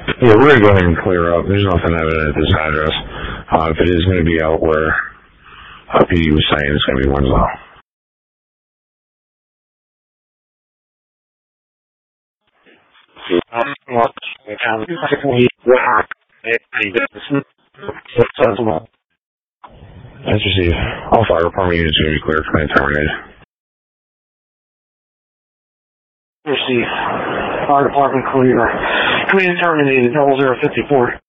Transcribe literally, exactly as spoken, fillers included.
Yeah, we're going to go ahead and clear up. There's nothing evident at this address. Uh, if it is going to be out where uh, P D was saying, it's going to be Winslow. That's received. All fire department units are going to be cleared. Command terminated. Received. Fire department clear. Command terminated. Double zero fifty four.